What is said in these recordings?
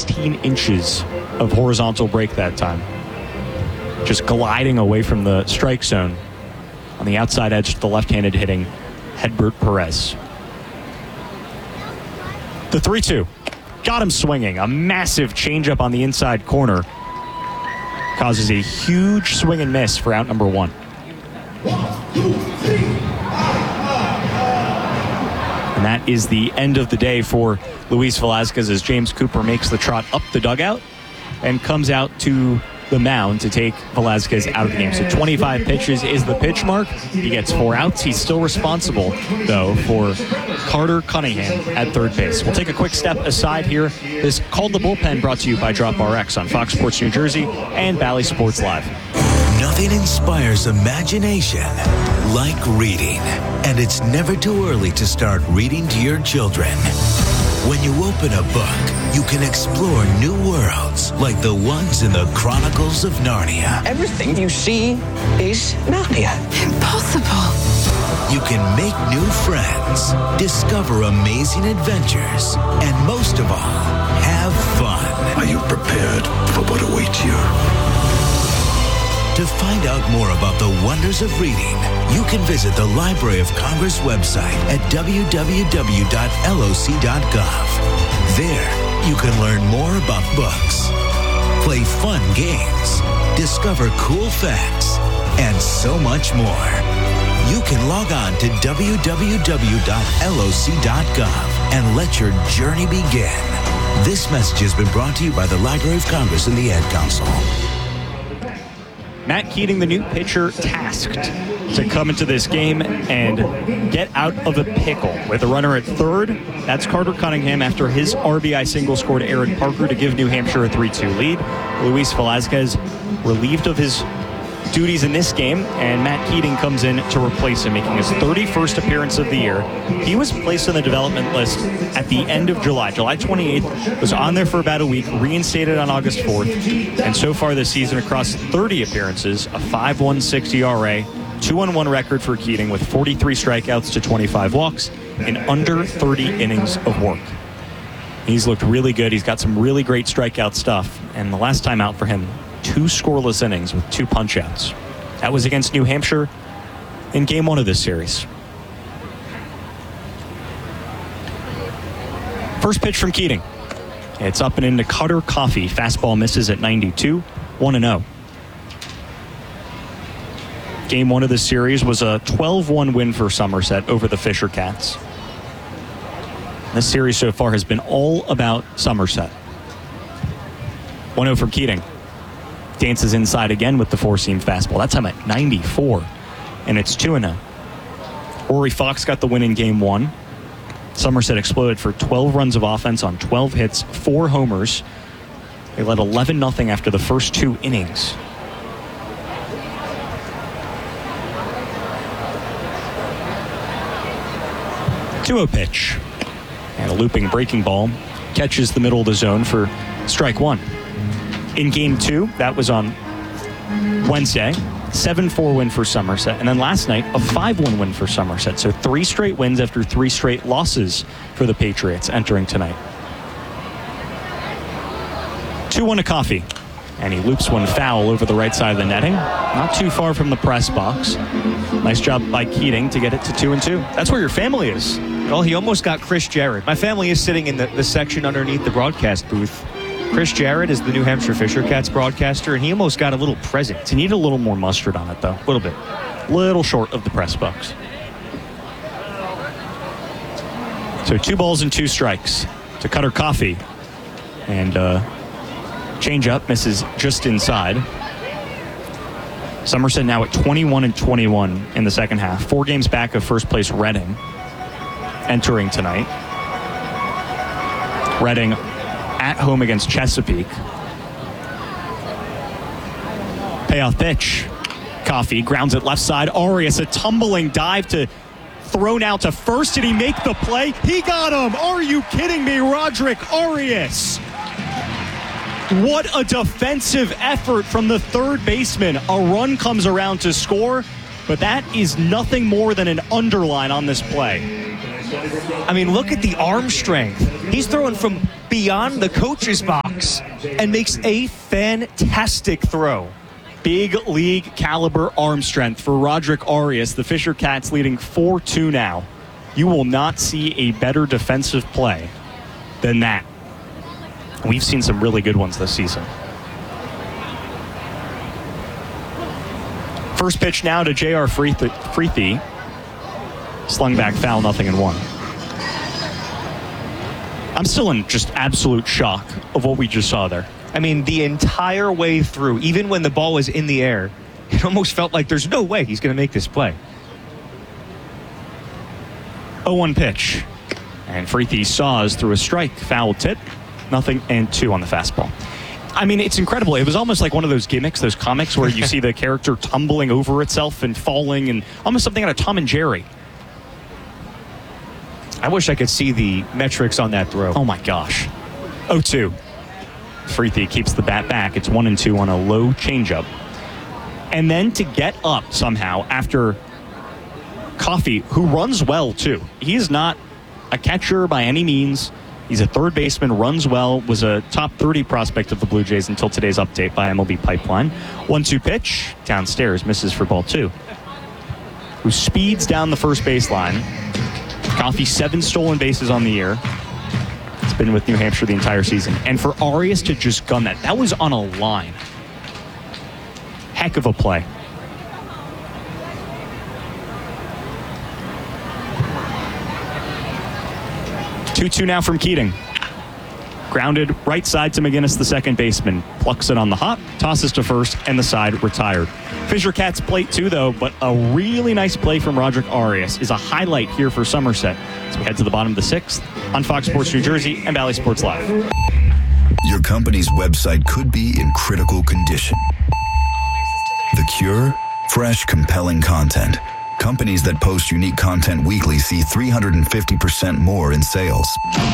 16 inches of horizontal break that time. Just gliding away from the strike zone on the outside edge to the left-handed hitting Hedbert Perez. The 3-2. Got him swinging. A massive changeup on the inside corner. Causes a huge swing and miss for out number one. And that is the end of the day for Luis Velazquez as James Cooper makes the trot up the dugout and comes out to the mound to take Velazquez out of the game. So 25 pitches is the pitch mark. He gets 4 outs. He's still responsible, though, for Carter Cunningham at third base. We'll take a quick step aside here. This Called the Bullpen brought to you by Drop RX on Fox Sports New Jersey and Bally Sports Live. Nothing inspires imagination like reading. And it's never too early to start reading to your children. When you open a book, you can explore new worlds like the ones in the Chronicles of Narnia. Everything you see is Narnia. Impossible. You can make new friends, discover amazing adventures, and most of all, have fun. Are you prepared for what awaits you? To find out more about the wonders of reading, you can visit the Library of Congress website at www.loc.gov. There, you can learn more about books, play fun games, discover cool facts, and so much more. You can log on to www.loc.gov and let your journey begin. This message has been brought to you by the Library of Congress and the Ad Council. Matt Keating, the new pitcher, tasked to come into this game and get out of a pickle with a runner at third. That's Carter Cunningham after his RBI single scored Aaron Parker to give New Hampshire a 3-2 lead. Luis Velazquez relieved of his duties in this game, and Matt Keating comes in to replace him, making his 31st appearance of the year. He was placed on the development list at the end of July. July 28th, was on there for about a week, reinstated on August 4th, and so far this season across 30 appearances, a 5.16 ERA, 2-1 record for Keating with 43 strikeouts to 25 walks in under 30 innings of work. He's looked really good. He's got some really great strikeout stuff, and the last time out for him, 2 scoreless innings with 2 punch-outs. That was against New Hampshire in Game 1 of this series. First pitch from Keating. It's up and into Cutter Coffee. Fastball misses at 92, 1-0. Game 1 of this series was a 12-1 win for Somerset over the Fisher Cats. This series so far has been all about Somerset. 1-0 from Keating. Dances inside again with the four-seam fastball. That time at 94, and it's 2-0. Rory Fox got the win in Game 1. Somerset exploded for 12 runs of offense on 12 hits, 4 homers. They led 11-0 after the first 2 innings. Two-0 pitch. And a looping breaking ball catches the middle of the zone for strike 1. In Game 2, that was on Wednesday, 7-4 win for Somerset. And then last night, a 5-1 win for Somerset. So 3 straight wins after 3 straight losses for the Patriots entering tonight. 2-1 to Coffee. And he loops one foul over the right side of the netting. Not too far from the press box. Nice job by Keating to get it to 2-2. That's where your family is. Well, he almost got Chris Jarrett. My family is sitting in the section underneath the broadcast booth. Chris Jarrett is the New Hampshire Fisher Cats broadcaster, and he almost got a little present. You need a little more mustard on it, though. A little bit. Little short of the press box. So 2 balls and 2 strikes to Cutter Coffee. And change up misses just inside. Somerset now at 21-21 in the second half. 4 games back of first place Reading entering tonight. Reading at home against Chesapeake. Payoff pitch. Coffee grounds it left side. Arias, a tumbling dive to thrown out to first. Did he make the play? He got him. Are you kidding me? Roderick Arias. What a defensive effort from the third baseman. A run comes around to score, but that is nothing more than an underline on this play. I mean, look at the arm strength. He's throwing from beyond the coach's box and makes a fantastic throw. Big league caliber arm strength for Roderick Arias. The Fisher Cats leading 4-2 now. You will not see a better defensive play than that. We've seen some really good ones this season. First pitch now to J.R. Freethy. Slung back foul, 0-1. I'm still in just absolute shock of what we just saw there. I mean, the entire way through, even when the ball was in the air, it almost felt like there's no way he's going to make this play. 0-1 pitch. And Freethy saws through a strike. Foul tip. 0-2 on the fastball. I mean, it's incredible. It was almost like one of those gimmicks, those comics where you see the character tumbling over itself and falling, and almost something out of Tom and Jerry. I wish I could see the metrics on that throw. Oh my gosh. 0-2. Freethy keeps the bat back. It's 1-2 on a low changeup. And then to get up somehow after Coffey, who runs well too. He is not a catcher by any means. He's a third baseman, runs well, was a top 30 prospect of the Blue Jays until today's update by MLB Pipeline. 1-2 pitch, downstairs, misses for ball 2. Who speeds down the first baseline. Coffey, 7 stolen bases on the year. It's been with New Hampshire the entire season. And for Arias to just gun that was on a line. Heck of a play. Two now from Keating. Grounded right side to McGinnis, the second baseman. Plucks it on the hop, tosses to first, and the side retired. Fisher Cats plate 2, though, but a really nice play from Roderick Arias is a highlight here for Somerset as we head to the bottom of the 6th on Fox Sports New Jersey and Valley Sports Live. Your company's website could be in critical condition. The cure? Fresh, compelling content. Companies that post unique content weekly see 350% more in sales.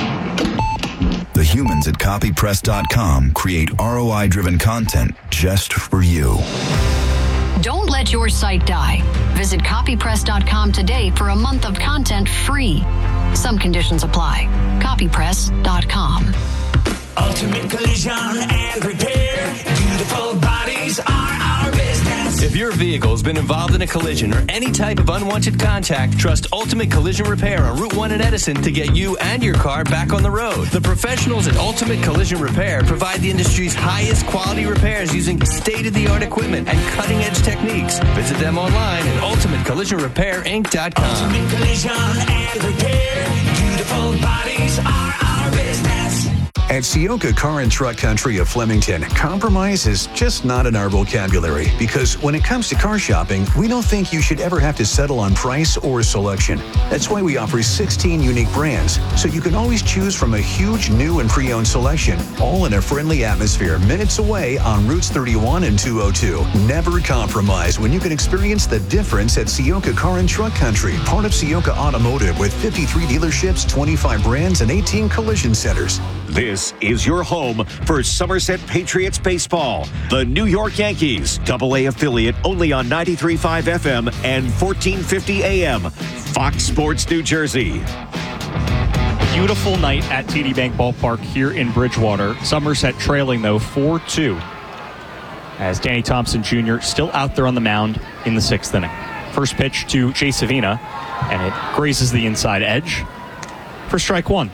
The humans at copypress.com create ROI-driven content just for you. Don't let your site die. Visit copypress.com today for a month of content free. Some conditions apply. Copypress.com. Ultimate Collision and Repair. Beautiful bodies are our business. If your vehicle's been involved in a collision or any type of unwanted contact, trust Ultimate Collision Repair on Route 1 in Edison to get you and your car back on the road. The professionals at Ultimate Collision Repair provide the industry's highest quality repairs using state-of-the-art equipment and cutting-edge techniques. Visit them online at ultimatecollisionrepair.inc.com. Ultimate Collision and Repair. Beautiful bodies are our business. At Ciocca Car and Truck Country of Flemington, compromise is just not in our vocabulary because when it comes to car shopping, we don't think you should ever have to settle on price or selection. That's why we offer 16 unique brands, so you can always choose from a huge new and pre-owned selection, all in a friendly atmosphere minutes away on Routes 31 and 202. Never compromise when you can experience the difference at Ciocca Car and Truck Country, part of Ciocca Automotive with 53 dealerships, 25 brands, and 18 collision centers. This is your home for Somerset Patriots baseball. The New York Yankees, AA affiliate only on 93.5 FM and 1450 AM. Fox Sports New Jersey. Beautiful night at TD Bank Ballpark here in Bridgewater. Somerset trailing, though, 4-2. As Danny Thompson Jr. still out there on the mound in the 6th inning. First pitch to Jay Savina, and it grazes the inside edge for strike 1.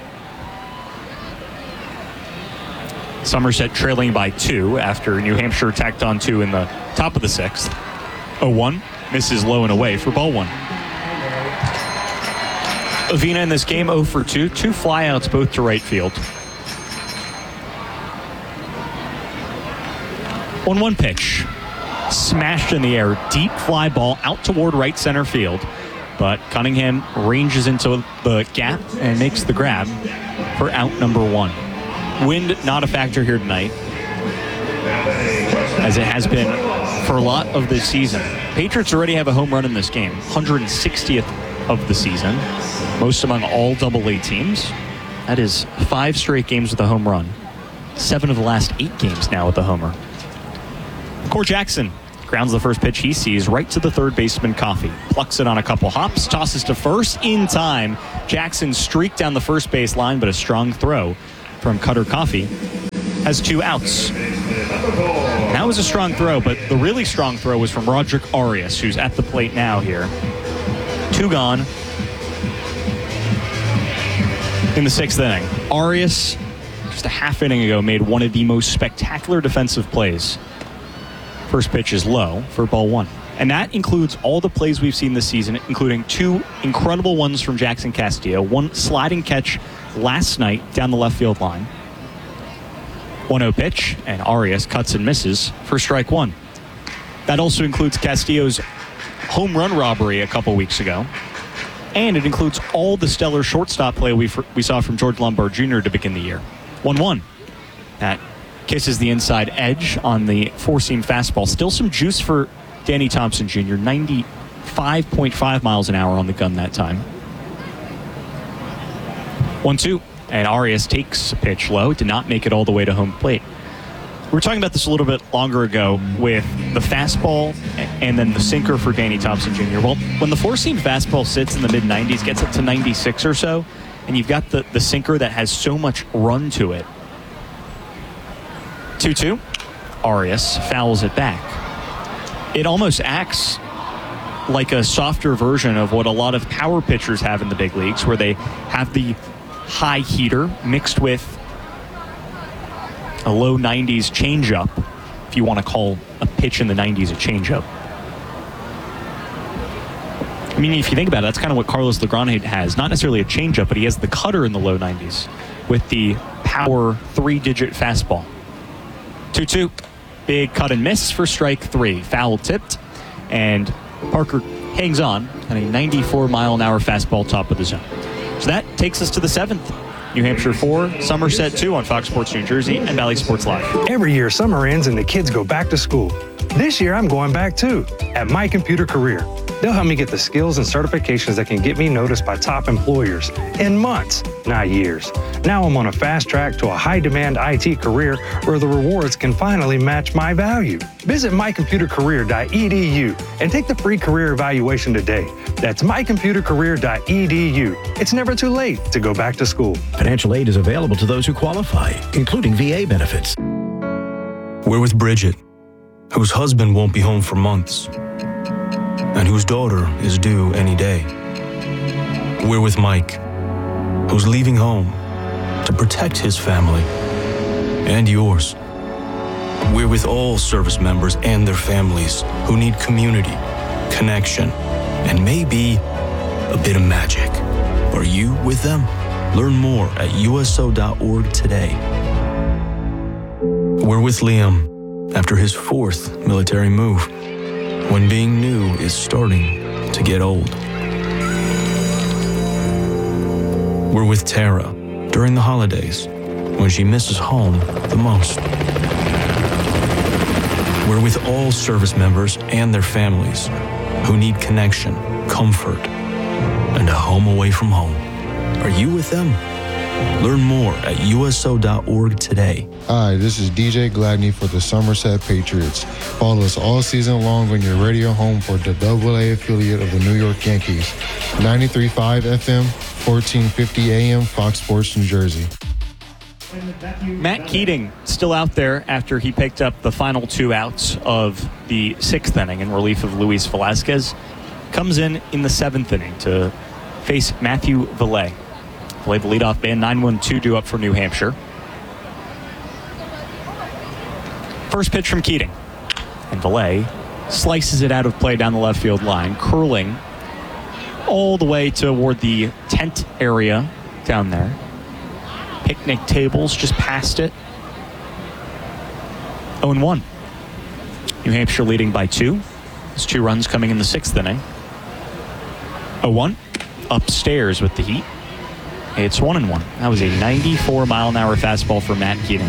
Somerset trailing by 2 after New Hampshire tacked on 2 in the top of the 6th. 0-1, misses low and away for ball 1. Avina in this game 0 for 2, 2 flyouts both to right field. 1-1 pitch. Smashed in the air, deep fly ball out toward right center field. But Cunningham ranges into the gap and makes the grab for out number 1. Wind not a factor here tonight, as it has been for a lot of this season. Patriots already have a home run in this game, 160th of the season, most among all AA teams. That is 5 straight games with a home run. 7 of the last 8 games now with a homer. Core Jackson grounds the first pitch he sees right to the third baseman Coffey. Plucks it on a couple hops, tosses to first in time. Jackson streaked down the first base line, but a strong throw from Cutter Coffee, has 2 outs. That was a strong throw, but the really strong throw was from Roderick Arias, who's at the plate now here. 2 gone in the 6th inning. Arias, just a half inning ago, made one of the most spectacular defensive plays. First pitch is low for ball 1. And that includes all the plays we've seen this season, including 2 incredible ones from Jackson Castillo, 1 sliding catch last night down the left field line. 1-0 pitch, and Arias cuts and misses for strike 1. That also includes Castillo's home run robbery a couple weeks ago. And it includes all the stellar shortstop play we saw from George Lombard Jr. to begin the year. 1-1. That kisses the inside edge on the 4-seam fastball. Still some juice for Danny Thompson Jr. 95.5 miles an hour on the gun that time. 1-2. And Arias takes a pitch low. Did not make it all the way to home plate. We were talking about this a little bit longer ago with the fastball and then the sinker for Danny Thompson Jr. Well, when the 4-seam fastball sits in the mid-90s, gets up to 96 or so, and you've got the sinker that has so much run to it. 2-2. Arias fouls it back. It almost acts like a softer version of what a lot of power pitchers have in the big leagues, where they have the high heater mixed with a low 90s changeup, if you want to call a pitch in the 90s a changeup. I mean, if you think about it, that's kind of what Carlos Legrand has. Not necessarily a changeup, but he has the cutter in the low 90s with the power 3-digit fastball. 2-2. Big cut and miss for strike 3. Foul tipped, and Parker hangs on a 94-mile-an-hour fastball top of the zone. So that takes us to the 7th. New Hampshire 4, Somerset 2 on Fox Sports New Jersey and Valley Sports Live. Every year, summer ends and the kids go back to school. This year, I'm going back too, at My Computer Career. They'll help me get the skills and certifications that can get me noticed by top employers in months, not years. Now I'm on a fast track to a high-demand IT career where the rewards can finally match my value. Visit mycomputercareer.edu and take the free career evaluation today. That's mycomputercareer.edu. It's never too late to go back to school. Financial aid is available to those who qualify, including VA benefits. We're with Bridget, whose husband won't be home for months, and whose daughter is due any day. We're with Mike, who's leaving home to protect his family and yours. We're with all service members and their families who need community, connection, and maybe a bit of magic. Are you with them? Learn more at USO.org today. We're with Liam after his 4th military move, when being new is starting to get old. We're with Tara during the holidays, when she misses home the most. We're with all service members and their families who need connection, comfort, and a home away from home. Are you with them? Learn more at USO.org today. Hi, this is DJ Gladney for the Somerset Patriots. Follow us all season long on your radio home for the AA affiliate of the New York Yankees. 93.5 FM, 1450 AM, Fox Sports New Jersey. Matt Keating still out there after he picked up the final 2 outs of the 6th inning in relief of Luis Velasquez. Comes in the 7th inning to face Matthew Valle. Valle, the leadoff man, 9-1-2 due up for New Hampshire. First pitch from Keating. And Valle slices it out of play down the left field line, curling all the way toward the tent area down there. Picnic tables just past it. 0-1. New Hampshire leading by 2. There's 2 runs coming in the 6th inning. 0-1. Upstairs with the heat. It's 1-1. That was a 94-mile-an-hour fastball for Matt Keating.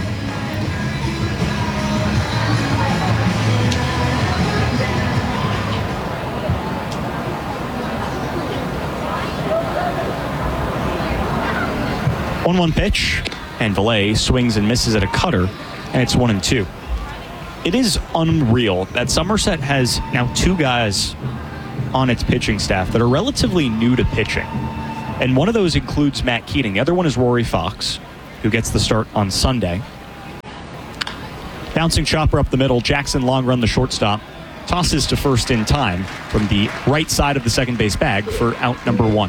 One pitch, and Valle swings and misses at a cutter, and it's 1-2. It is unreal that Somerset has now 2 guys on its pitching staff that are relatively new to pitching. And one of those includes Matt Keating. The other one is Rory Fox. who gets the start on Sunday. Bouncing chopper up the middle, Jackson long run the shortstop. Tosses to first in time from the right side of the second base bag for out number 1.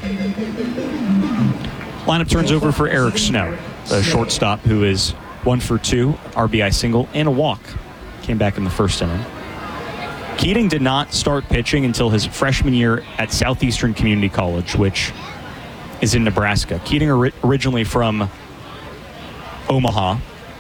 Lineup turns over for Eric Snow, the shortstop who is 1 for 2, RBI single, and a walk. Came back in the first inning. Keating did not start pitching until his freshman year at Southeastern Community College, which is in Nebraska. Keating originally from Omaha.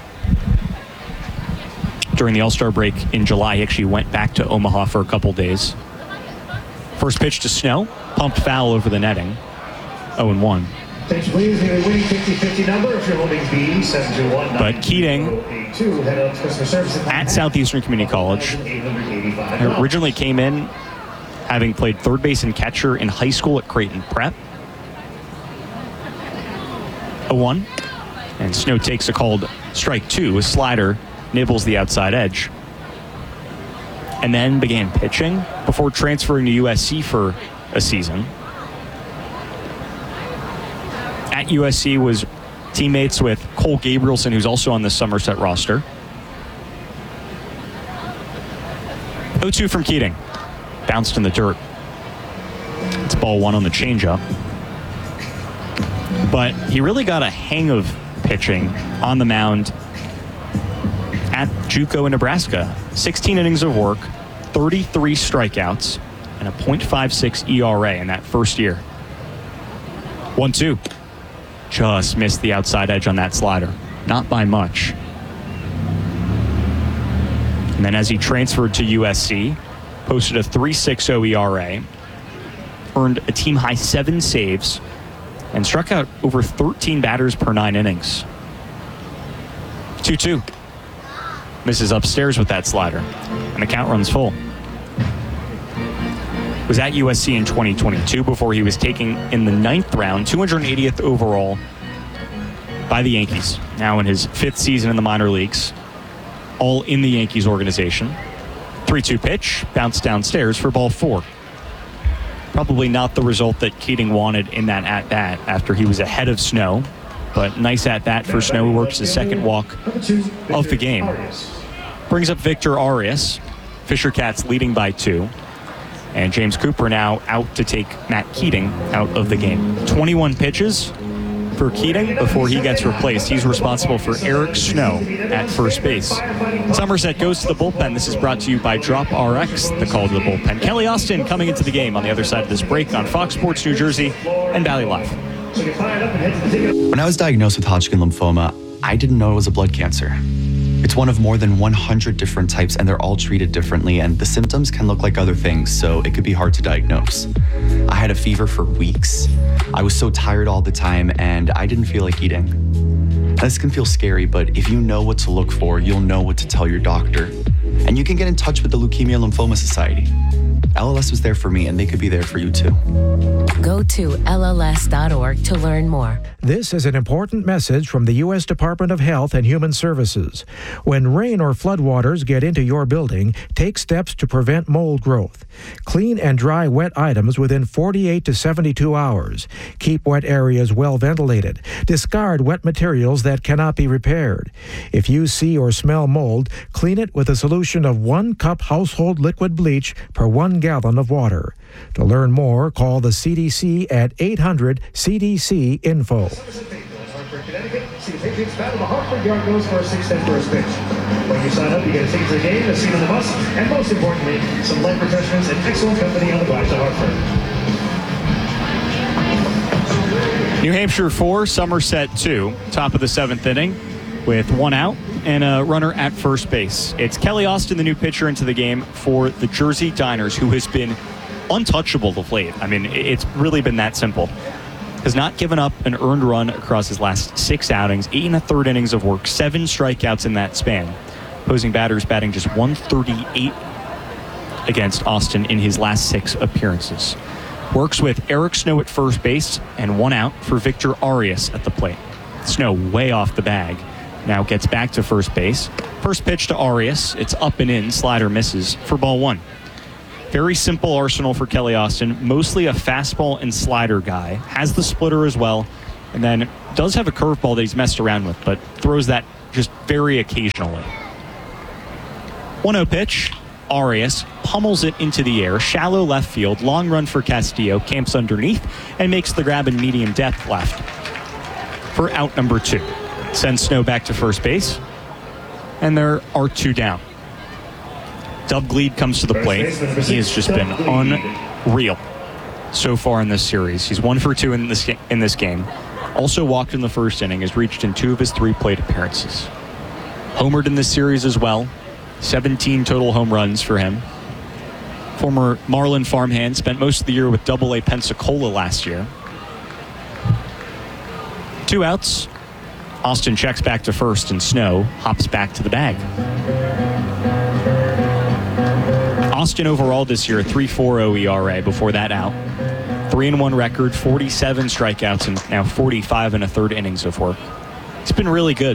During the All-Star break in July, he actually went back to Omaha for a couple days. First pitch to Snow, pumped foul over the netting, 0-1. Thanks, please. The winning 50-50 number if you're holding B721. But Keating, at Southeastern Community College, originally came in having played third base and catcher in high school at Creighton Prep. 0-1. And Snow takes a called strike 2. A slider nibbles the outside edge. And then began pitching before transferring to USC for a season. At USC was teammates with Cole Gabrielson, who's also on the Somerset roster. 0-2 from Keating. Bounced in the dirt. It's ball 1 on the changeup. But he really got a hang of pitching on the mound at JUCO in Nebraska. 16 innings of work, 33 strikeouts, and a .56 ERA in that first year. 1-2. Just missed the outside edge on that slider. Not by much. And then as he transferred to USC, posted a .360 ERA, earned a team-high 7 saves, and struck out over 13 batters per 9 innings. 2-2. Misses upstairs with that slider, and the count runs full. Was at USC in 2022 before he was taken in the 9th round, 280th overall by the Yankees. Now in his 5th season in the minor leagues, all in the Yankees organization. 3-2 pitch, bounced downstairs for ball 4. Probably not the result that Keating wanted in that at-bat after he was ahead of Snow, but nice at-bat for Snow, who works his second walk of the game. Brings up Victor Arias. Fisher Cats leading by 2. And James Cooper now out to take Matt Keating out of the game. 21 pitches for Keating before he gets replaced. He's responsible for Eric Snow at first base. Somerset goes to the bullpen. This is brought to you by Drop RX, the call to the bullpen. Kelly Austin coming into the game on the other side of this break on Fox Sports New Jersey and Valley Live. When I was diagnosed with Hodgkin lymphoma, I didn't know it was a blood cancer. It's one of more than 100 different types, and they're all treated differently, and the symptoms can look like other things, so it could be hard to diagnose. I had a fever for weeks. I was so tired all the time, and I didn't feel like eating. This can feel scary, but if you know what to look for, you'll know what to tell your doctor. And you can get in touch with the Leukemia Lymphoma Society. LLS was there for me, and they could be there for you too. Go to LLS.org to learn more. This is an important message from the U.S. Department of Health and Human Services. When rain or floodwaters get into your building, take steps to prevent mold growth. Clean and dry wet items within 48 to 72 hours. Keep wet areas well ventilated. Discard wet materials that cannot be repaired. If you see or smell mold, clean it with a solution of 1 cup household liquid bleach per 1 gallon of water. To learn more, call the CDC at 800-CDC-INFO. See the Patriots battle the Hartford Yard goes for a 6-10 first pitch. When you sign up, you get a ticket to the game, a seat on the bus, and most importantly, some light refreshments and excellent company on the drive to Hartford. New Hampshire 4, Somerset 2, top of the 7th inning with 1 out and a runner at first base. It's Kelly Austin, the new pitcher, into the game for the Jersey Diners, who has been untouchable of late. I mean, it's really been that simple. Has not given up an earned run across his last 6 outings, 8 1/3 innings of work, 7 strikeouts in that span. Opposing batters batting just 138 against Austin in his last 6 appearances. Works with Eric Snow at first base and 1 out for Victor Arias at the plate. Snow way off the bag. Now gets back to first base. First pitch to Arias. It's up and in. Slider misses for ball 1. Very simple arsenal for Kelly Austin. Mostly a fastball and slider guy. Has the splitter as well. And then does have a curveball that he's messed around with, but throws that just very occasionally. 1-0 pitch. Arias pummels it into the air. Shallow left field. Long run for Castillo. Camps underneath and makes the grab in medium depth left for out number 2. Sends Snow back to first base. And there are 2 down. Dub Gleed comes to the plate. He has just been unreal so far in this series. He's 1 for 2 in this game. Also walked in the first inning. Has reached in 2 of his 3 plate appearances. Homered in this series as well. 17 total home runs for him. Former Marlin farmhand, spent most of the year with Double-A Pensacola last year. 2 outs. Austin checks back to first, and Snow hops back to the bag. Austin overall this year, a 3.40 ERA before that out. 3-1 record, 47 strikeouts, and now 45 and a third innings of work. It's been really good.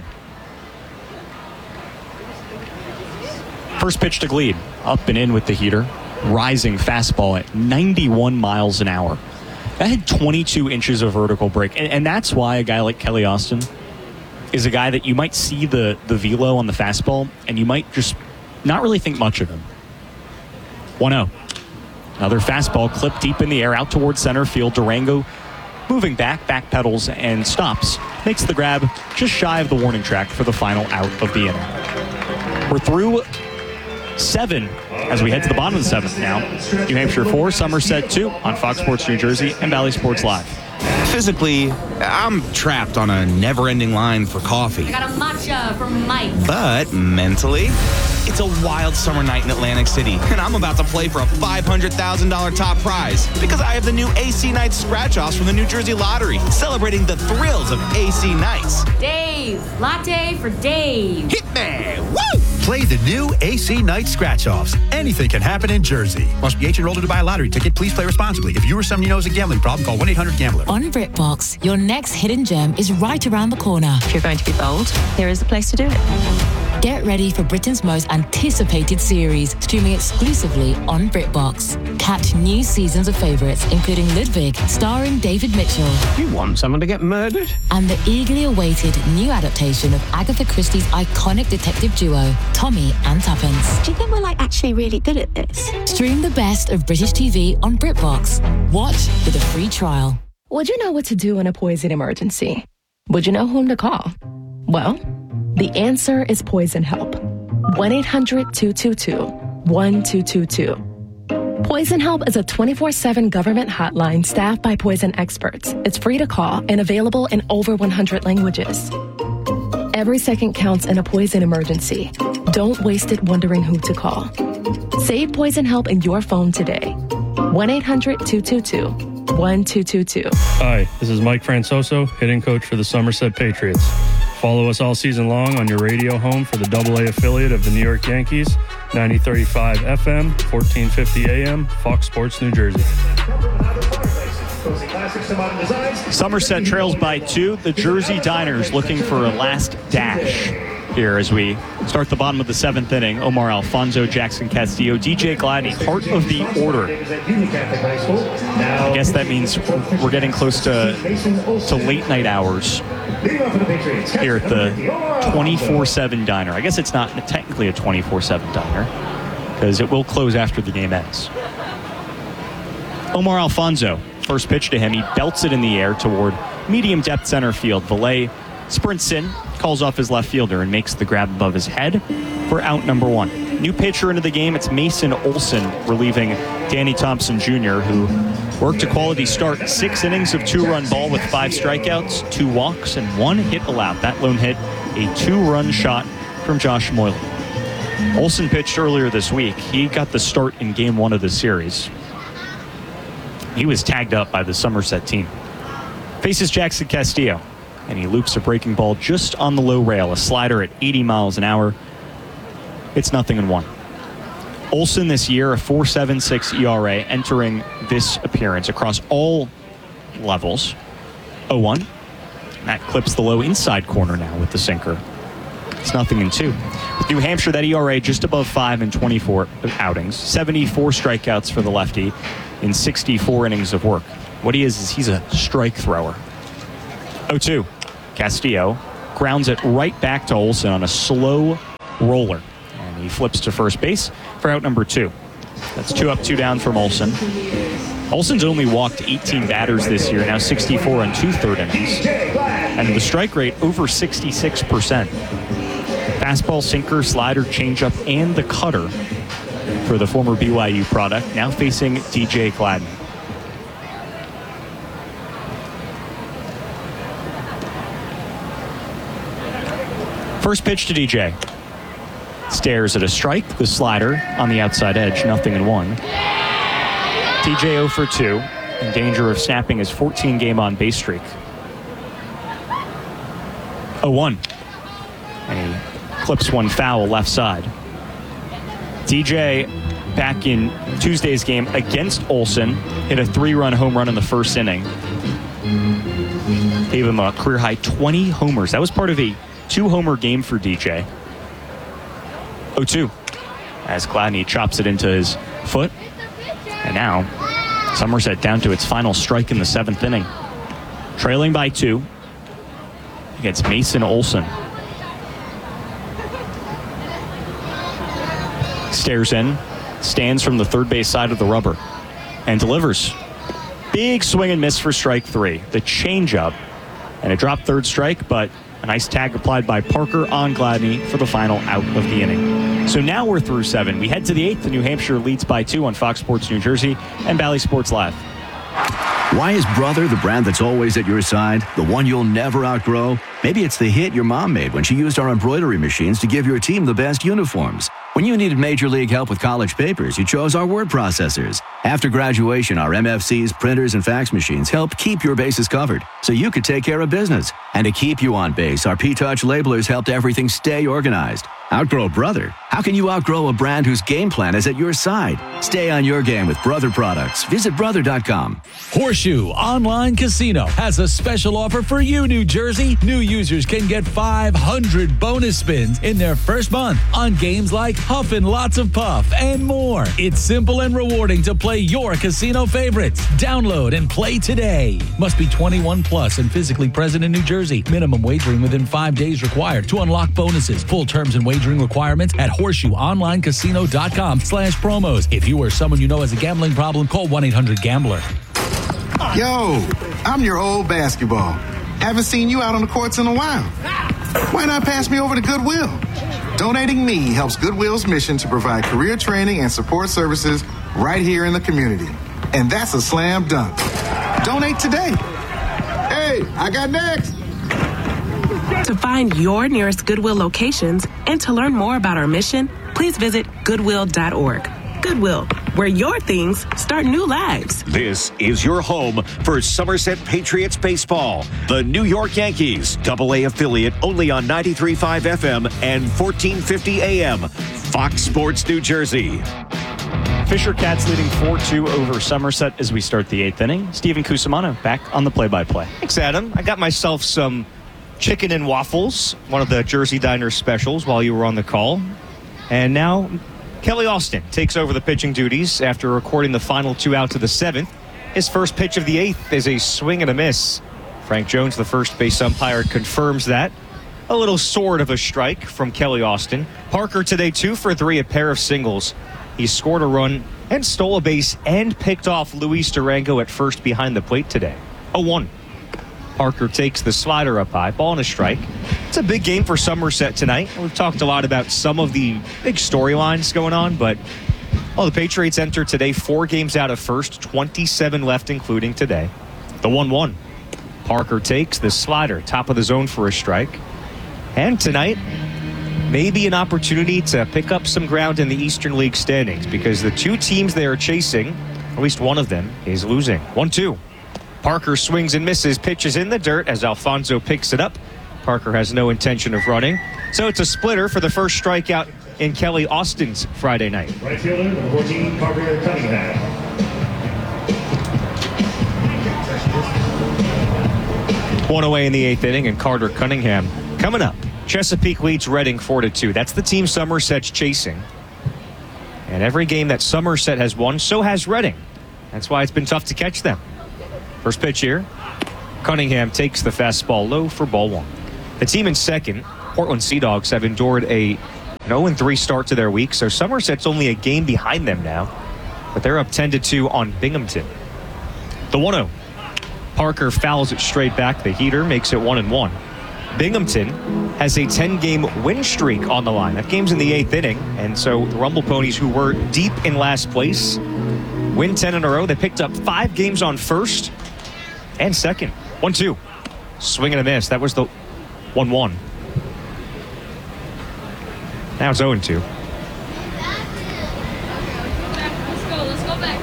First pitch to Gleed, up and in with the heater. Rising fastball at 91 miles an hour. That had 22 inches of vertical break. And that's why a guy like Kelly Austin is a guy that you might see the velo on the fastball, and you might just not really think much of him. 1-0. Another fastball clipped deep in the air out towards center field. Durango moving back pedals, and stops. Makes the grab just shy of the warning track for the final out of the inning. We're through 7 as we head to the bottom of the 7th now. New Hampshire 4, Somerset 2 on Fox Sports New Jersey and Valley Sports Live. Physically, I'm trapped on a never-ending line for coffee. I got a matcha from Mike. But mentally, it's a wild summer night in Atlantic City, and I'm about to play for a $500,000 top prize because I have the new AC Nights scratch-offs from the New Jersey Lottery, celebrating the thrills of AC Nights. Dave, latte for Dave. Hit me! Woo! Play the new AC Night Scratch-Offs. Anything can happen in Jersey. Must be 18 years old to buy a lottery ticket. Please play responsibly. If you or someone you know has a gambling problem, call 1-800-GAMBLER. On BritBox, your next hidden gem is right around the corner. If you're going to be bold, here is the place to do it. Get ready for Britain's most anticipated series, streaming exclusively on BritBox. Catch new seasons of favourites, including Ludwig, starring David Mitchell. You want someone to get murdered? And the eagerly awaited new adaptation of Agatha Christie's iconic detective duo, Tommy and Tuppence. Do you think we're actually really good at this? Stream the best of British TV on BritBox. Watch with a free trial. Would you know what to do in a poison emergency? Would you know whom to call? Well, the answer is Poison Help. 1-800-222-1222. Poison Help is a 24/7 government hotline staffed by poison experts. It's free to call and available in over 100 languages. Every second counts in a poison emergency. Don't waste it wondering who to call. Save Poison Help in your phone today. 1-800-222-1222. Hi, this is Mike Francoso, hitting coach for the Somerset Patriots. Follow us all season long on your radio home for the Double-A affiliate of the New York Yankees, 90.35 FM, 1450 AM, Fox Sports New Jersey. Somerset trails by 2. The Jersey Diners looking for a last dash here as we start the bottom of the 7th inning. Omar Alfonso, Jackson Castillo, DJ Gladney, heart of the order. I guess that means we're getting close to late night hours here at the 24/7 diner. I guess it's not technically a 24/7 diner because it will close after the game ends. Omar Alfonso, first pitch to him. He belts it in the air toward medium depth center field. Valet sprints in, calls off his left fielder, and makes the grab above his head for out number 1. New pitcher into the game, it's Mason Olson relieving Danny Thompson Jr., who worked a quality start. 6 innings of 2-run ball with 5 strikeouts, 2 walks, and 1 hit allowed. That lone hit, a 2-run shot from Josh Moylan. Olson pitched earlier this week. He got the start in game 1 of the series. He was tagged up by the Somerset team. Faces Jackson Castillo, and he loops a breaking ball just on the low rail, a slider at 80 miles an hour. It's 0-1. Olson this year, a 4.76 ERA, entering this appearance across all levels. 0-1. That clips the low inside corner now with the sinker. It's 0-2. With New Hampshire, that ERA just above 5 in 24 outings. 74 strikeouts for the lefty in 64 innings of work. What he is he's a strike thrower. 0-2. Castillo grounds it right back to Olson on a slow roller. And he flips to first base for out number 2. That's 2 up, 2 down from Olson. Olson's only walked 18 batters this year, now 64 and 2/3 innings. And the strike rate over 66%. Fastball, sinker, slider, changeup, and the cutter for the former BYU product, now facing DJ Gladney. First pitch to DJ. Stares at a strike, the slider on the outside edge, 0-1. DJ 0 for 2, in danger of snapping his 14-game on-base streak. 0-1. And he clips one foul left side. DJ, back in Tuesday's game against Olson, hit a 3-run home run in the first inning. Gave him a career-high 20 homers. That was part of a 2-homer game for DJ. 0-2. As Gladney chops it into his foot. And now, Somerset down to its final strike in the 7th inning. Trailing by 2 against Mason Olson. Stares in, stands from the third base side of the rubber, and delivers. Big swing and miss for strike 3. The changeup, and a drop third strike, but a nice tag applied by Parker on Gladney for the final out of the inning. So now we're through 7. We head to the 8th. The New Hampshire leads by 2 on Fox Sports New Jersey and Bally Sports Live. Why is Brother the brand that's always at your side? The one you'll never outgrow? Maybe it's the hit your mom made when she used our embroidery machines to give your team the best uniforms. When you needed Major League help with college papers, you chose our word processors. After graduation, our MFCs, printers, and fax machines helped keep your bases covered so you could take care of business. And to keep you on base, our P-Touch labelers helped everything stay organized. Outgrow Brother? How can you outgrow a brand whose game plan is at your side? Stay on your game with Brother products. Visit Brother.com. Horseshoe Online Casino has a special offer for you, New Jersey. New users can get 500 bonus spins in their first month on games like Huffin' Lots of Puff and more. It's simple and rewarding to play your casino favorites. Download and play today. Must be 21 plus and physically present in New Jersey. Minimum wagering within 5 days required to unlock bonuses. Full terms and wagering requirements at horseshoeonlinecasino.com/promos. If you or someone you know has a gambling problem, call 1-800-GAMBLER. Yo, I'm your old basketball. Haven't seen you out on the courts in a while. Why not pass me over to Goodwill? Donating me helps Goodwill's mission to provide career training and support services right here in the community. And that's a slam dunk. Donate today. Hey, I got next. To find your nearest Goodwill locations and to learn more about our mission, please visit Goodwill.org. Goodwill, where your things start new lives. This is your home for Somerset Patriots baseball. The New York Yankees, AA affiliate, only on 93.5 FM and 1450 AM. Fox Sports New Jersey. Fisher Cats leading 4-2 over Somerset as we start the 8th inning. Stephen Cusimano back on the play-by-play. Thanks, Adam. I got myself some chicken and waffles, one of the Jersey Diner specials, while you were on the call. And now Kelly Austin takes over the pitching duties after recording the final 2 outs of the 7th. His first pitch of the 8th is a swing and a miss. Frank Jones, the first base umpire, confirms that. A little sort of a strike from Kelly Austin. Parker today 2 for 3, a pair of singles. He scored a run and stole a base and picked off Luis Durango at first behind the plate today. 0-1. Parker takes the slider up high, ball and a strike. It's a big game for Somerset tonight. We've talked a lot about some of the big storylines going on, but the Patriots enter today 4 games out of first, 27 left, including today. The 1-1. Parker takes the slider, top of the zone for a strike. And tonight, maybe an opportunity to pick up some ground in the Eastern League standings because the 2 teams they are chasing, at least one of them, is losing. 1-2. Parker swings and misses, pitches in the dirt as Alfonso picks it up. Parker has no intention of running. So it's a splitter for the first strikeout in Kelly Austin's Friday night. Right fielder, number 14, Carter Cunningham. One away in the 8th inning, and Carter Cunningham coming up. Chesapeake leads Reading 4-2. That's the team Somerset's chasing. And every game that Somerset has won, so has Reading. That's why it's been tough to catch them. First pitch here. Cunningham takes the fastball low for ball 1. The team in second, Portland Sea Dogs, have endured an 0-3 start to their week, so Somerset's only a game behind them now, but they're up 10-2 on Binghamton. The 1-0. Parker fouls it straight back. The heater makes it 1-1. Binghamton has a 10-game win streak on the line. That game's in the 8th inning, and so the Rumble Ponies, who were deep in last place, win 10 in a row. They picked up 5 games on first and second. 1-2. Swing and a miss. That was the 1-1. Now it's 0-2. Let's go back.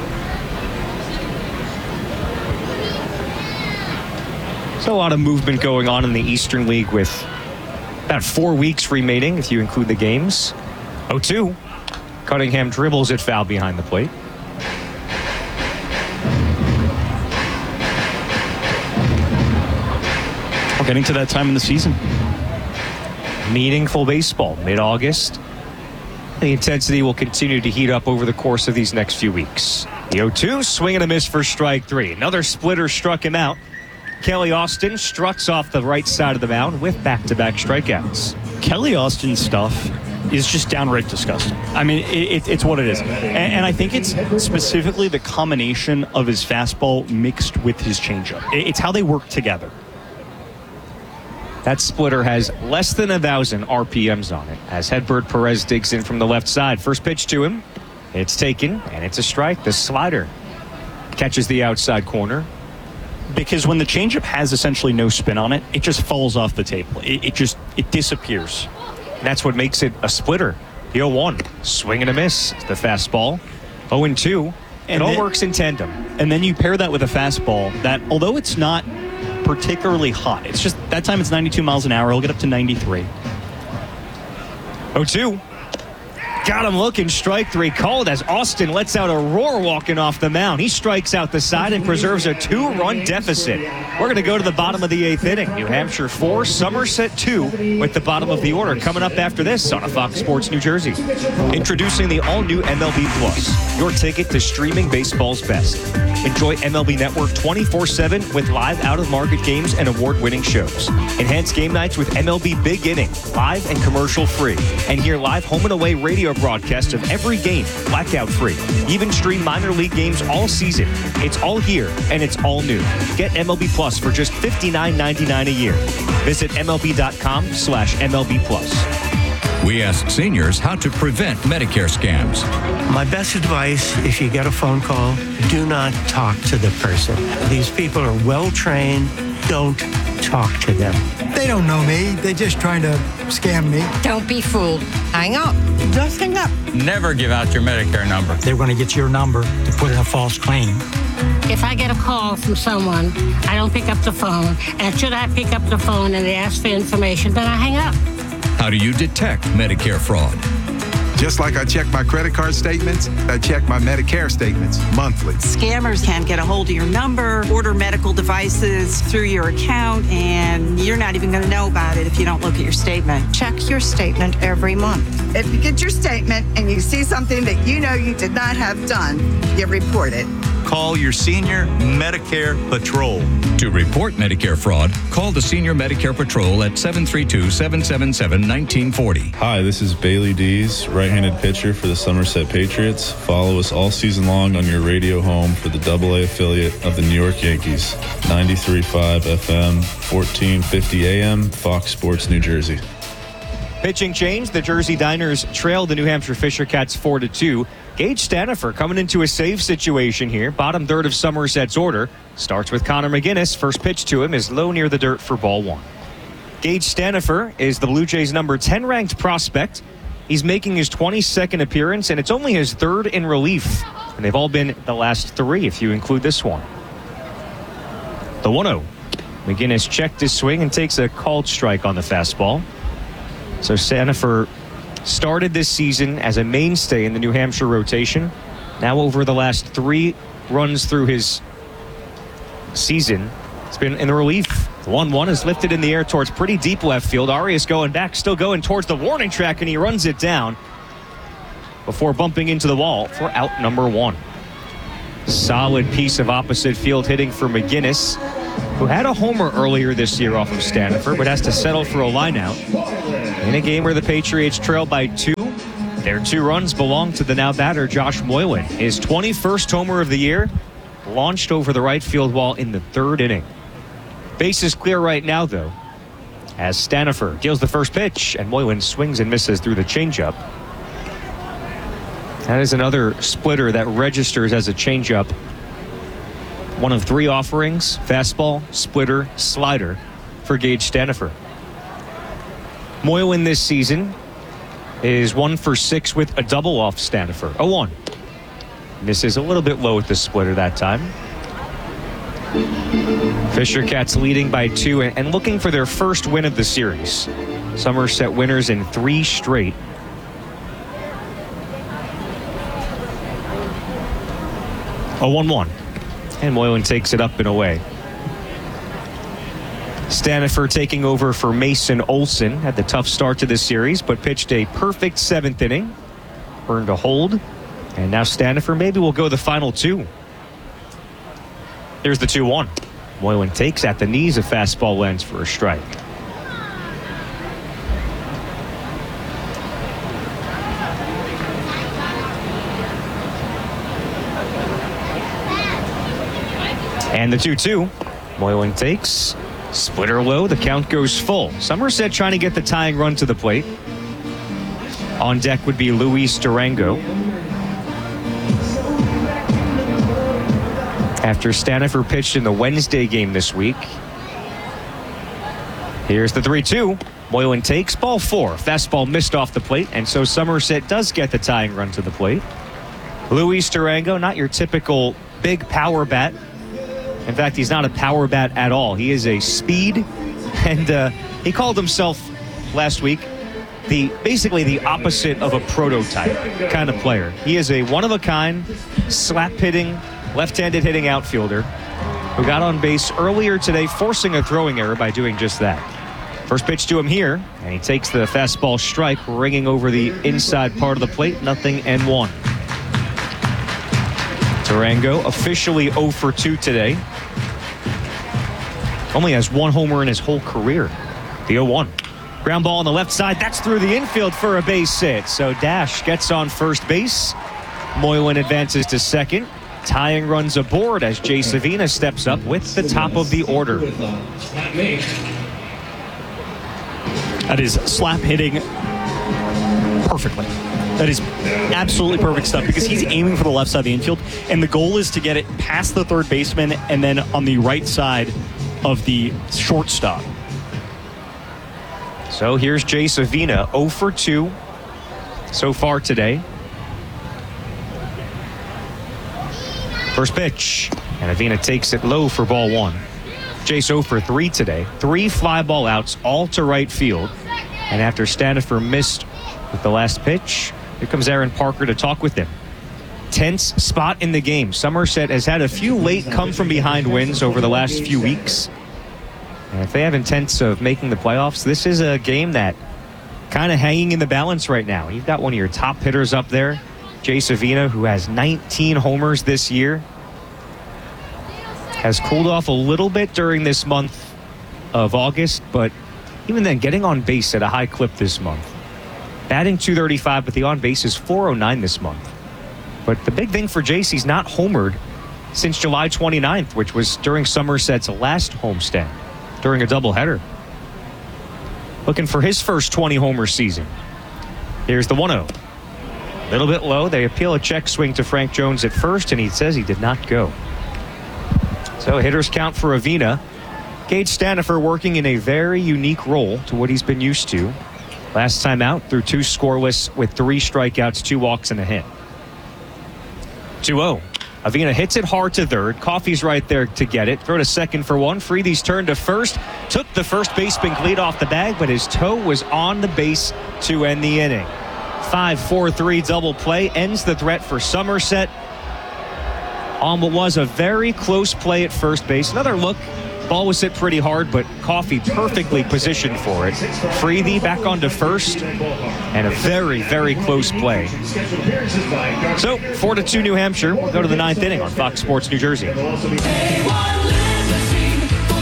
There's a lot of movement going on in the Eastern League with about 4 weeks remaining if you include the games. 0-2. Cunningham dribbles it foul behind the plate. We're getting to that time in the season. Meaningful baseball, mid-August. The intensity will continue to heat up over the course of these next few weeks. The 0-2, swing and a miss for strike 3. Another splitter struck him out. Kelly Austin struts off the right side of the mound with back-to-back strikeouts. Kelly Austin's stuff is just downright disgusting. I mean, it's what it is. And I think it's specifically the combination of his fastball mixed with his changeup. It's how they work together. That splitter has less than 1,000 RPMs on it as Hedbert Perez digs in from the left side. First pitch to him. It's taken, and it's a strike. The slider catches the outside corner. Because when the changeup has essentially no spin on it, it just falls off the table. It disappears. That's what makes it a splitter. The 0-1, swing and a miss. The fastball, 0-2. It all works in tandem. And then you pair that with a fastball that, although it's not particularly hot, it's just that time it's 92 miles an hour. It'll get up to 93. 0-2. Got him looking, strike 3 called as Austin lets out a roar walking off the mound. He strikes out the side and preserves a 2-run deficit. We're going to go to the bottom of the 8th inning. New Hampshire 4, Somerset 2 with the bottom of the order coming up after this on a Fox Sports New Jersey. Introducing the all-new MLB Plus, your ticket to streaming baseball's best. Enjoy MLB Network 24/7 with live out-of-market games and award-winning shows. Enhance game nights with MLB Big Inning, live and commercial-free. And hear live home and away radio broadcasts of every game, blackout-free. Even stream minor league games all season. It's all here, and it's all new. Get MLB Plus for just $59.99 a year. Visit MLB.com/MLB Plus. We ask seniors how to prevent Medicare scams. My best advice, if you get a phone call, do not talk to the person. These people are well trained. Don't talk to them. They don't know me. They're just trying to scam me. Don't be fooled. Hang up. Just hang up. Never give out your Medicare number. They're going to get your number to put in a false claim. If I get a call from someone, I don't pick up the phone. And should I pick up the phone and they ask for information, then I hang up. How do you detect Medicare fraud? Just like I check my credit card statements, I check my Medicare statements monthly. Scammers can get a hold of your number, order medical devices through your account, and you're not even going to know about it if you don't look at your statement. Check your statement every month. If you get your statement and you see something that you know you did not have done, you report it. Call your senior Medicare Patrol. To report Medicare fraud, call the Senior Medicare Patrol at 732-777-1940. Hi, this is Bailey Dees, right-handed pitcher for the Somerset Patriots. Follow us all season long on your radio home for the AA affiliate of the New York Yankees. 93.5 FM, 1450 AM, Fox Sports New Jersey. Pitching change, the Jersey Diners trailed the New Hampshire Fisher Cats 4-2. Gage Stanifer coming into a save situation here. Bottom third of Somerset's order. Starts with Connor McGinnis. First pitch to him is low near the dirt for ball 1. Gage Stanifer is the Blue Jays' number 10 ranked prospect. He's making his 22nd appearance, and it's only his third in relief. And they've all been the last 3 if you include this one. The 1-0. McGinnis checked his swing and takes a called strike on the fastball. So Stanifer started this season as a mainstay in the New Hampshire rotation. Now over the last 3 runs through his season, it's been in the relief. The 1-1 is lifted in the air towards pretty deep left field. Arias going back, still going towards the warning track, and he runs it down before bumping into the wall for out number 1. Solid piece of opposite field hitting for McGinnis. who had a homer earlier this year off of Stanifer, but has to settle for a lineout. In a game where the Patriots trail by 2, their 2 runs belong to the now batter Josh Moylan. His 21st homer of the year, launched over the right field wall in the 3rd inning. Base is clear right now, though, as Stanifer deals the first pitch, and Moylan swings and misses through the changeup. That is another splitter that registers as a changeup. One of 3 offerings: fastball, splitter, slider for Gage Stanifer. Moylan this season is 1 for 6 with a double off Stanifer. 0-1. Misses a little bit low with the splitter that time. Fisher Cats leading by 2 and looking for their first win of the series. Somerset winners in 3 straight. A 1-1. And Moylan takes it up and away. Stanifer taking over for Mason Olson. Had the tough start to this series, but pitched a perfect 7th inning. Earned a hold. And now Stanifer maybe will go the final 2. Here's the 2-1. Moylan takes at the knees, a fastball lands for a strike. And the 2-2. Moylan takes. Splitter low. The count goes full. Somerset trying to get the tying run to the plate. On deck would be Luis Durango. After Stanifer pitched in the Wednesday game this week. Here's the 3-2. Moylan takes. Ball 4. Fastball missed off the plate. And so Somerset does get the tying run to the plate. Luis Durango, not your typical big power bat. In fact, he's not a power bat at all. He is a speed, and he called himself last week basically the opposite of a prototype kind of player. He is a one-of-a-kind, slap-hitting, left-handed hitting outfielder who got on base earlier today, forcing a throwing error by doing just that. First pitch to him here, and he takes the fastball strike, ringing over the inside part of the plate, 0-1. Durango officially 0 for 2 today. Only has 1 homer in his whole career. The 0-1. Ground ball on the left side. That's through the infield for a base hit. So Dash gets on first base. Moylan advances to second. Tying runs aboard as Jay Savina steps up with the top of the order. That is slap hitting perfectly. That is absolutely perfect stuff because he's aiming for the left side of the infield, and the goal is to get it past the third baseman and then on the right side of the shortstop. So here's Jay Savina, 0 for 2 so far today. First pitch, and Avina takes it low for ball 1. Jay's 0 for 3 today. 3 fly ball outs, all to right field. And after Stanifer missed with the last pitch, here comes Aaron Parker to talk with him. Tense spot in the game. Somerset has had a few late come-from-behind wins over the last few weeks. And if they have intents of making the playoffs, this is a game that kind of hanging in the balance right now. You've got one of your top hitters up there, Jay Savina, who has 19 homers this year. Has cooled off a little bit during this month of August, but even then, getting on base at a high clip this month. Batting .235, but the on base is .409 this month. But the big thing for Jace, he's not homered since July 29th, which was during Somerset's last homestand, during a doubleheader. Looking for his first 20-homer season. Here's the 1-0. A little bit low. They appeal a check swing to Frank Jones at first, and he says he did not go. So hitters count for Avina. Gage Stanifer working in a very unique role to what he's been used to. Last time out, through 2 scoreless with 3 strikeouts, 2 walks, and a hit. 2-0. Avina hits it hard to third. Coffey's right there to get it. Throw to second for 1. Freedy's turned to first. Took the first baseman lead off the bag, but his toe was on the base to end the inning. 5-4-3 double play ends the threat for Somerset on what was a very close play at first base. Another look. Ball was hit pretty hard, but Coffey perfectly positioned for it. Freedy back onto first, and a very, very close play. So, 4-2 New Hampshire. We'll go to the 9th inning on Fox Sports New Jersey.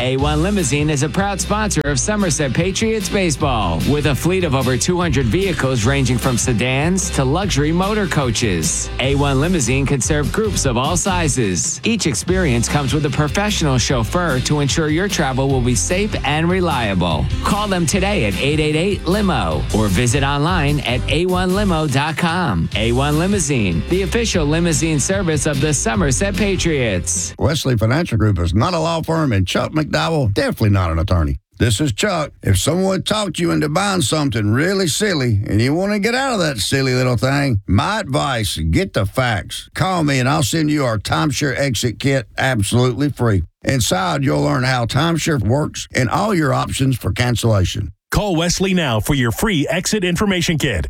A1 Limousine is a proud sponsor of Somerset Patriots baseball with a fleet of over 200 vehicles ranging from sedans to luxury motor coaches. A1 Limousine can serve groups of all sizes. Each experience comes with a professional chauffeur to ensure your travel will be safe and reliable. Call them today at 888-LIMO or visit online at a1limo.com. A1 Limousine, the official limousine service of the Somerset Patriots. Wesley Financial Group is not a law firm, and Chuck McDowell, definitely not an attorney. This is Chuck. If someone talked you into buying something really silly and you want to get out of that silly little thing, my advice, get the facts. Call me and I'll send you our timeshare exit kit absolutely free. Inside, you'll learn how timeshare works and all your options for cancellation. Call Wesley now for your free exit information kit.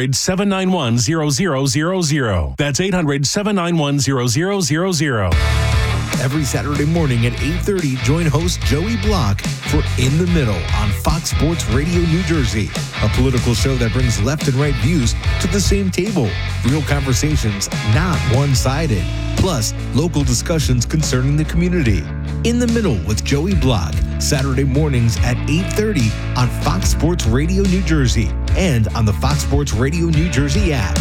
800-791-0000. That's 800-791-0000. Every Saturday morning at 8:30, join host Joey Block for In the Middle on Fox Sports Radio New Jersey, a political show that brings left and right views to the same table. Real conversations, not one-sided. Plus, local discussions concerning the community. In the Middle with Joey Block, Saturday mornings at 8:30 on Fox Sports Radio New Jersey and on the Fox Sports Radio New Jersey app.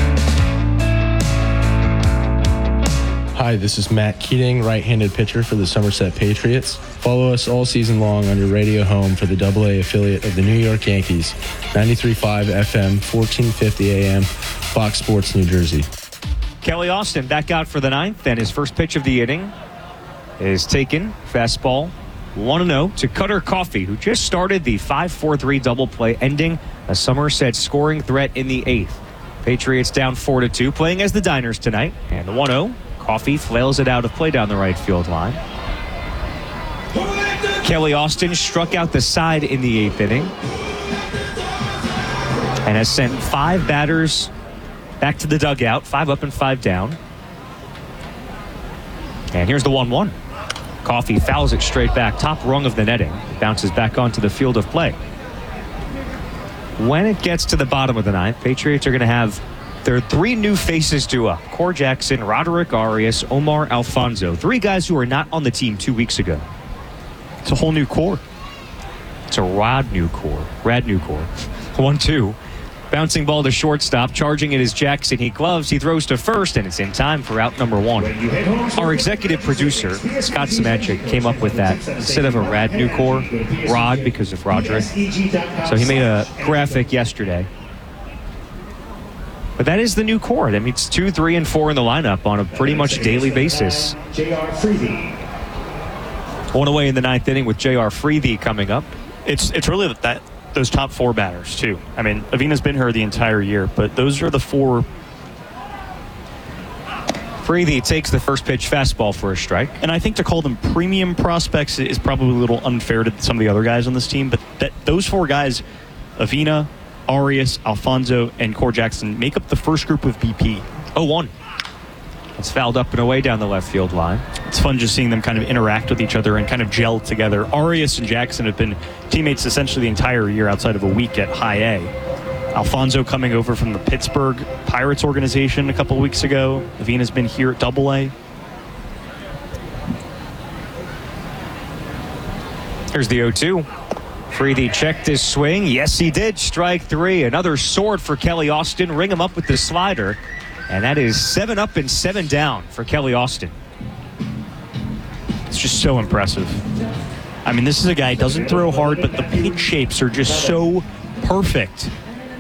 Hi, this is Matt Keating, right-handed pitcher for the Somerset Patriots. Follow us all season long on your radio home for the AA affiliate of the New York Yankees, 93.5 FM, 1450 AM, Fox Sports New Jersey. Kelly Austin back out for the ninth, and his first pitch of the inning is taken. Fastball 1-0 to Cutter Coffey, who just started the 5-4-3 double play, ending a Somerset scoring threat in the eighth. Patriots down 4-2, playing as the Diners tonight, and the 1-0. Coffey flails it out of play down the right field line. Kelly Austin struck out the side in the eighth inning and has sent 5 batters back to the dugout, 5 up and 5 down. And here's the 1-1. Coffey fouls it straight back, top rung of the netting. It bounces back onto the field of play. When it gets to the bottom of the ninth, Patriots are going to have their 3 new faces due up. Core Jackson, Roderick Arias, Omar Alfonso. 3 guys who are not on the team 2 weeks ago. It's a whole new core. It's a rad new core. 1-2. Bouncing ball to shortstop. Charging it is Jackson. He gloves. He throws to first, and it's in time for out number 1. Our executive producer, Scott Semancic, came up with that. Instead of a rad new core, Rod, because of Roderick. So he made a graphic yesterday. But that is the new core. That means 2, 3, and 4 in the lineup on a pretty much daily basis. One away in the ninth inning with J.R. Freethie coming up. It's really that those top 4 batters, too. I mean, Avina's been here the entire year, but those are the 4. Freethie takes the first pitch fastball for a strike. And I think to call them premium prospects is probably a little unfair to some of the other guys on this team, but those 4 guys, Avina, Arias, Alfonso, and Core Jackson, make up the first group of BP. 0-1. It's fouled up and away down the left field line. It's fun just seeing them kind of interact with each other and kind of gel together. Arias and Jackson have been teammates essentially the entire year outside of a week at High A. Alfonso coming over from the Pittsburgh Pirates organization a couple of weeks ago. Avina's been here at Double A. Here's the 0-2. Freethie checked his swing. Yes, he did. Strike 3. Another sword for Kelly Austin. Ring him up with the slider. And that is 7 up and 7 down for Kelly Austin. It's just so impressive. I mean, this is a guy who doesn't throw hard, but the pitch shapes are just so perfect.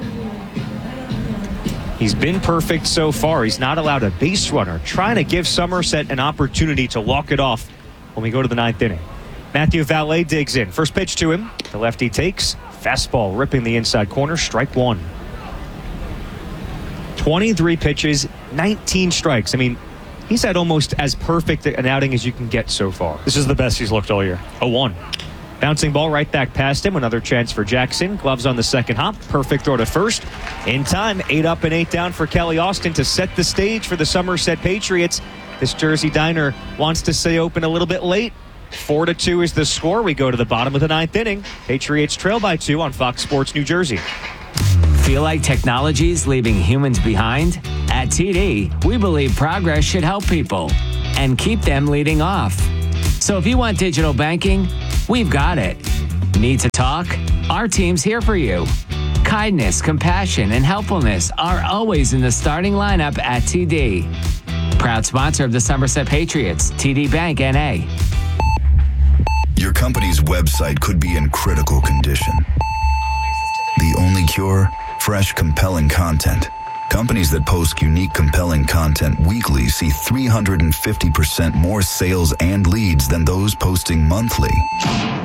He's been perfect so far. He's not allowed a base runner. Trying to give Somerset an opportunity to walk it off when we go to the ninth inning. Matthew Valet digs in. First pitch to him. The lefty takes. Fastball ripping the inside corner. Strike 1. 23 pitches, 19 strikes. I mean, he's had almost as perfect an outing as you can get so far. This is the best he's looked all year. 0-1. Bouncing ball right back past him. Another chance for Jackson. Gloves on the second hop. Perfect throw to first. In time, 8 up and 8 down for Kelly Austin to set the stage for the Somerset Patriots. This Jersey Diner wants to stay open a little bit late. 4-2 is the score. We go to the bottom of the ninth inning. Patriots trail by 2 on Fox Sports New Jersey. Feel like technology's leaving humans behind? At TD, we believe progress should help people and keep them leading off. So if you want digital banking, we've got it. Need to talk? Our team's here for you. Kindness, compassion, and helpfulness are always in the starting lineup at TD. Proud sponsor of the Somerset Patriots, TD Bank, N.A. Your company's website could be in critical condition. The only cure? Fresh, compelling content. Companies that post unique, compelling content weekly see 350% more sales and leads than those posting monthly.